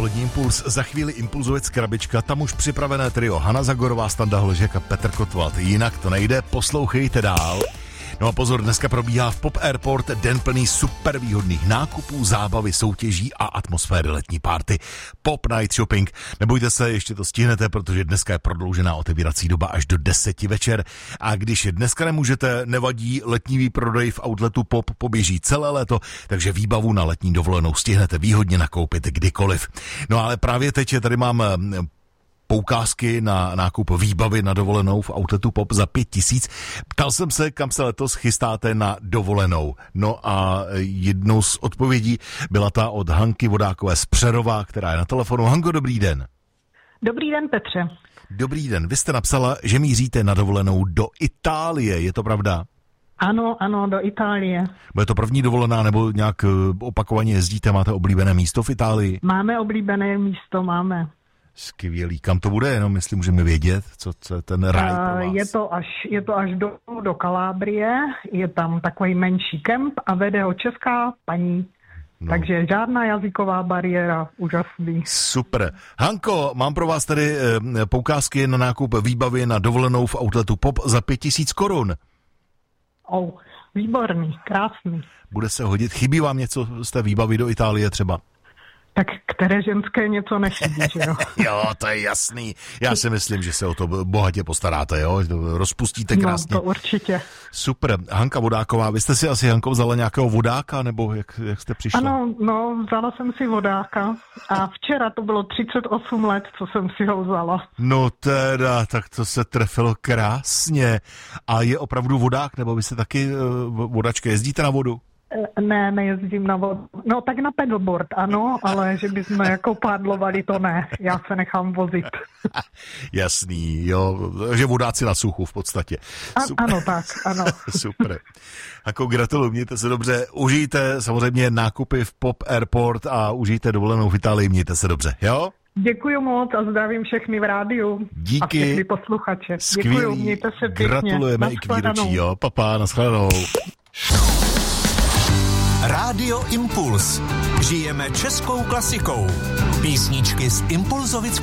dopolední impuls, za chvíli impulzovec krabička, tam už připravené trio Hana Zagorová, Standa Hložek a Petr Kotwald. Jinak to nejde, poslouchejte dál. No a pozor, dneska probíhá v Pop Airport den plný super výhodných nákupů, zábavy, soutěží a atmosféry letní party. Pop Night Shopping. Nebojte se, ještě to stihnete, protože dneska je prodloužená otevírací doba až do 10 večer. A když dneska nemůžete, nevadí, letní výprodej v outletu Pop poběží celé léto, takže výbavu na letní dovolenou stihnete výhodně nakoupit kdykoliv. No ale právě teď tady mám poukázky na nákup výbavy na dovolenou v outletu Pop za 5 000. Ptal jsem se, kam se letos chystáte na dovolenou. No a jednou z odpovědí byla ta od Hanky Vodákové z Přerova, která je na telefonu. Hanko, dobrý den. Dobrý den, Petře. Dobrý den. Vy jste napsala, že míříte na dovolenou do Itálie. Je to pravda? Ano, do Itálie. Bude to první dovolená nebo nějak opakovaně jezdíte? Máte oblíbené místo v Itálii? Máme oblíbené místo, máme. Skvělý. Kam to bude? Jenom jestli můžeme vědět, co je ten ráj pro vás. Je to až do Kalábrie, je tam takový menší kemp a vede ho česká paní. No. Takže žádná jazyková bariéra, úžasný. Super. Hanko, mám pro vás tady poukázky na nákup výbavy na dovolenou v outletu Pop za 5 000 korun. Výborný, krásný. Bude se hodit. Chybí vám něco z té výbavy do Itálie třeba? Tak které ženské něco nechybí, že jo? Jo, to je jasný. Já si myslím, že se o to bohatě postaráte, jo? Rozpustíte krásně. No, to určitě. Super. Hanka Vodáková, vy jste si asi, Hanko, vzala nějakého vodáka, nebo jak jste přišla? Ano, vzala jsem si vodáka a včera to bylo 38 let, co jsem si ho vzala. No teda, tak to se trefilo krásně. A je opravdu vodák, nebo vy jste taky vodačka, jezdíte na vodu? Ne, nejezdím na vodu. No tak na pedalboard, ano, ale že bychom jako pádlovali, to ne. Já se nechám vozit. Jasný, jo, že vodáci na suchu v podstatě. Ano, tak, ano. Super. Jako gratuluju, mějte se dobře, užijte samozřejmě nákupy v Pop Airport a užijte dovolenou v Itálii, mějte se dobře, jo? Děkuju moc a zdravím všechny v rádiu. Díky. A všechny posluchače. Skvělý. Děkuju, mějte se pěkně. Gratulujeme i k výročí, jo? Papa, nashledanou. Rádio Impuls. Žijeme českou klasikou. Písničky z Impulzovic